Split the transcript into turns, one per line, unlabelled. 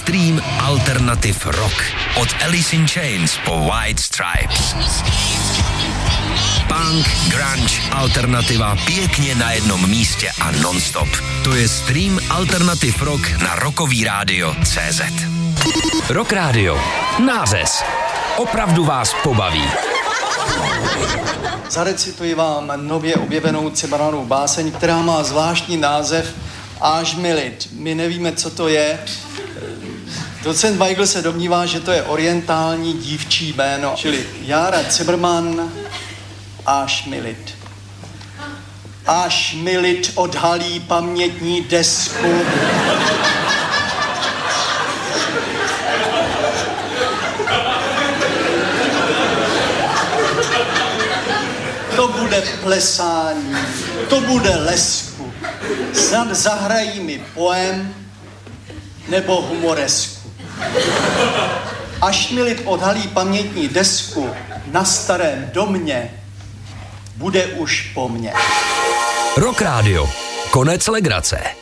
Stream Alternative Rock. Od Alice in Chains po White Stripes. Punk, grunge, alternativa pěkně na jednom místě a non-stop. To je Stream Alternative Rock na Rockový rádio CZ. Rock Radio. Nářez. Opravdu vás pobaví.
Zarecituji vám nově objevenou Cimrmanovou báseň, která má zvláštní název Až mi lid. My nevíme, co to je. Docent Weigl se domnívá, že to je orientální dívčí jméno, čili Jára Cimrman, Až mi lid. Až mi lid odhalí pamětní desku. To bude plesání, to bude lesku. Snad zahrají mi poem nebo humoresku. Až mi lid odhalí pamětní desku na starém domě, bude už po mně.
Rock Radio. Konec legrace.